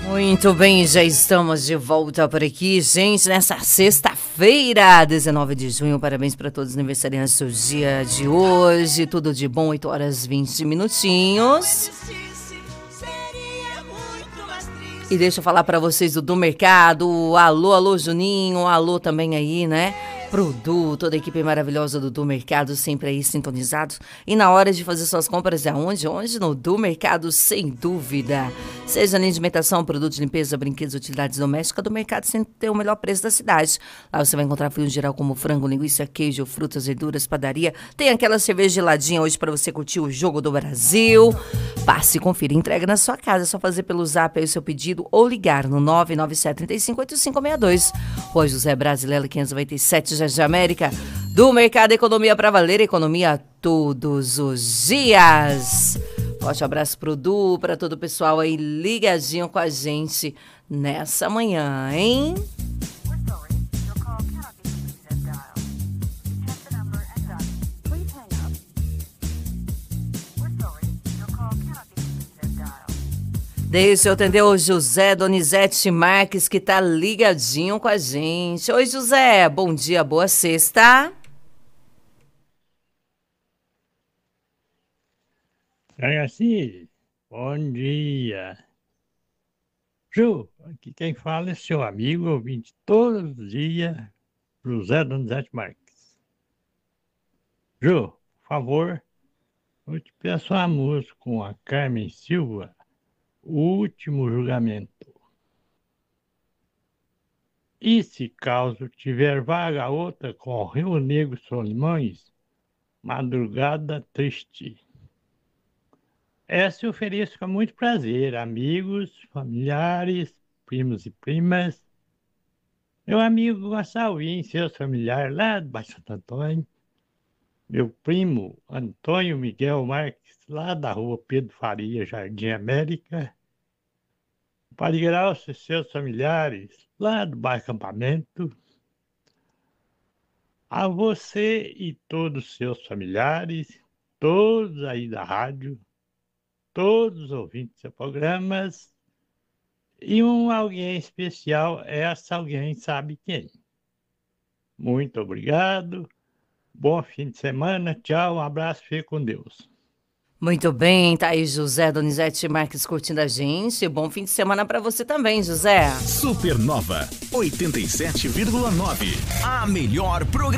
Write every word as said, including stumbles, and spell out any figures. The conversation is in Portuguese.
Muito bem, já estamos de volta por aqui, gente, nessa sexta-feira, dezenove de junho. Parabéns para todos os aniversariantes do dia de hoje. Tudo de bom, oito horas e vinte minutinhos. E deixa eu falar para vocês do Do Mercado. Alô, alô, Juninho. Alô também aí, né? Pro Du, toda a equipe maravilhosa do Do Mercado, sempre aí sintonizados. E na hora de fazer suas compras, é onde? Onde? No Do Mercado, sem dúvida. Seja linha de alimentação, produto de limpeza, brinquedos, utilidades domésticas, Do Mercado sempre tem o melhor preço da cidade. Lá você vai encontrar frio geral como frango, linguiça, queijo, frutas, verduras, padaria. Tem aquela cerveja geladinha hoje para você curtir o Jogo do Brasil. Passe e confira, entrega na sua casa. É só fazer pelo zap aí o seu pedido ou ligar no nove nove sete, três cinco, oito cinco seis dois. Rua José Brasileira, quinhentos e noventa e sete, de América. Do Mercado, economia para valer, economia todos os dias. Forte abraço pro Du, para todo o pessoal aí ligadinho com a gente nessa manhã, hein? Deixa eu atender o José Donizete Marques, que tá ligadinho com a gente. Oi, José, bom dia, boa sexta. Assim, bom dia. Ju, aqui quem fala é seu amigo, ouvinte todos os dias, José Donizete Marques. Ju, por favor, eu te peço uma música com a Carmen Silva, O Último Julgamento. E se caso tiver vaga outra com Rio Negro Solimões, Madrugada Triste. Essa eu ofereço com muito prazer, amigos, familiares, primos e primas. Meu amigo Gonçalves, seus familiares lá de Baixo Santo Antônio. Meu primo Antônio Miguel Marques, lá da rua Pedro Faria, Jardim América. Padre Graus e seus familiares, lá do bairro Acampamento. A você e todos os seus familiares, todos aí da rádio, todos os ouvintes dos programas, e um alguém especial, essa alguém sabe quem. Muito obrigado, bom fim de semana, tchau, um abraço, fique com Deus. Muito bem, tá aí José Donizete Marques curtindo a gente. Bom fim de semana para você também, José. Supernova oitenta e sete vírgula nove, a melhor programação.